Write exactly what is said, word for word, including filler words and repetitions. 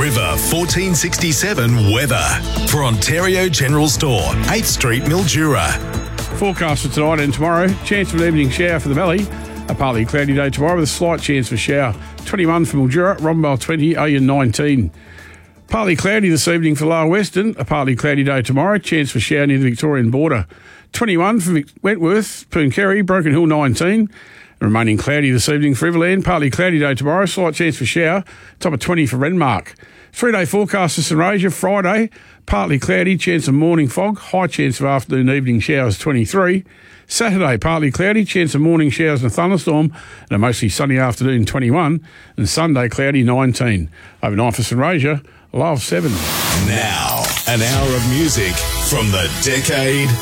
River fourteen sixty-seven weather. For Ontario General Store, eighth Street, Mildura. Forecast for tonight and tomorrow. Chance of an evening shower for the valley. A partly cloudy day tomorrow with a slight chance for shower. twenty-one for Mildura, Rombell twenty, Ayan nineteen. Partly cloudy this evening for Lower Western. A partly cloudy day tomorrow. Chance for shower near the Victorian border. twenty-one for Wentworth, Pooncarie, Broken Hill nineteen. Remaining cloudy this evening for Everland. Partly cloudy day tomorrow. Slight chance for shower. Top of twenty for Renmark. Three-day forecast for St Rasia. Friday, partly cloudy. Chance of morning fog. High chance of afternoon evening showers twenty-three. Saturday, partly cloudy. Chance of morning showers and a thunderstorm. And a mostly sunny afternoon twenty-one. And Sunday, cloudy nineteen. Overnight for St Rasia, a low of seven. Now, an hour of music from the decade